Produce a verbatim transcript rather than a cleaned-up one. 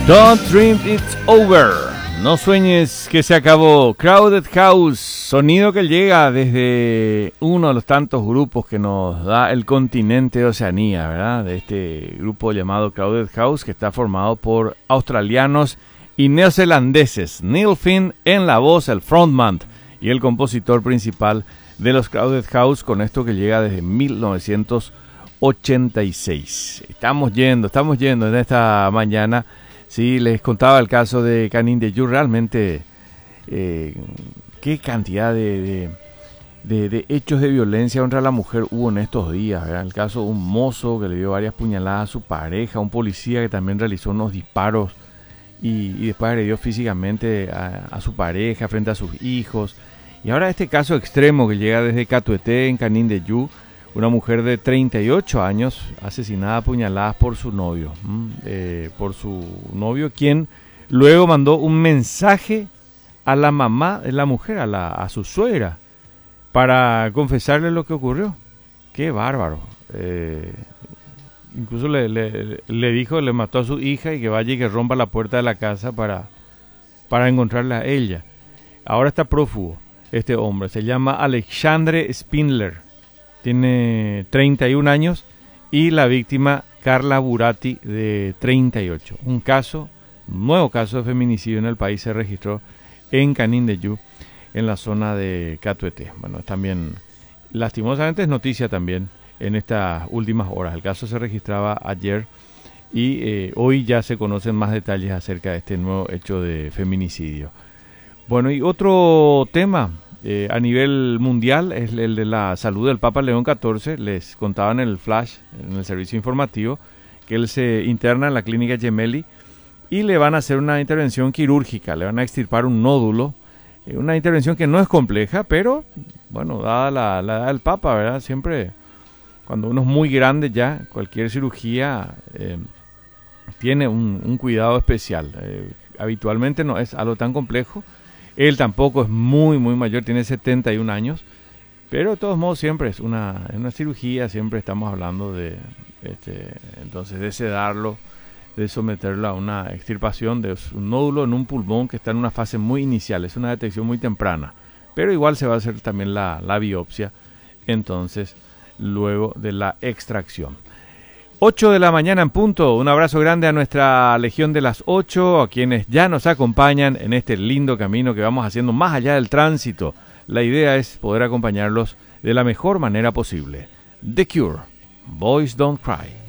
Don't dream it's over. No sueñes que se acabó. Crowded House, sonido que llega desde uno de los tantos grupos que nos da el continente de Oceanía, ¿verdad? De este grupo llamado Crowded House, que está formado por australianos y neozelandeses. Neil Finn en la voz, el frontman y el compositor principal de los Crowded House, con esto que llega desde mil novecientos ochenta y seis. Estamos yendo, estamos yendo en esta mañana. Sí, les contaba el caso de Canning de Yu. Realmente, eh, qué cantidad de, de, de, de hechos de violencia contra la mujer hubo en estos días, ¿verdad? El caso de un mozo que le dio varias puñaladas a su pareja, un policía que también realizó unos disparos y, y después agredió físicamente a, a su pareja frente a sus hijos. Y ahora este caso extremo que llega desde Catuete, en Canning de Yu. Una mujer de treinta y ocho años asesinada a puñaladas por su novio, eh, por su novio, quien luego mandó un mensaje a la mamá de la mujer, a, la, a su suegra, para confesarle lo que ocurrió. ¡Qué bárbaro! Eh, incluso le, le, le dijo, le mató a su hija y que vaya y que rompa la puerta de la casa para, para encontrarla a ella. Ahora está prófugo este hombre, se llama Alexandre Spindler. Tiene treinta y un años y la víctima Carla Buratti de treinta y ocho. Un caso, un nuevo caso de feminicidio en el país se registró en Canning de Yu, en la zona de Catuete. Bueno, también, lastimosamente es noticia también en estas últimas horas. El caso se registraba ayer y eh, hoy ya se conocen más detalles acerca de este nuevo hecho de feminicidio. Bueno, y otro tema Eh, a nivel mundial es el de la salud del Papa León catorce. Les contaba en el flash, en el servicio informativo, que él se interna en la clínica Gemelli y le van a hacer una intervención quirúrgica, le van a extirpar un nódulo, eh, una intervención que no es compleja, pero bueno, dada la, la edad del Papa, ¿verdad? Siempre cuando uno es muy grande ya, cualquier cirugía eh, tiene un, un cuidado especial. Eh, habitualmente no es algo tan complejo. Él tampoco es muy, muy mayor, tiene setenta y un años, pero de todos modos siempre es una, una cirugía, siempre estamos hablando de, este, entonces, de sedarlo, de someterlo a una extirpación de un nódulo en un pulmón que está en una fase muy inicial, es una detección muy temprana, pero igual se va a hacer también la, la biopsia, entonces, luego de la extracción. ocho de la mañana en punto. Un abrazo grande a nuestra Legión de las ocho, a quienes ya nos acompañan en este lindo camino que vamos haciendo más allá del tránsito. La idea es poder acompañarlos de la mejor manera posible. The Cure, Boys Don't Cry.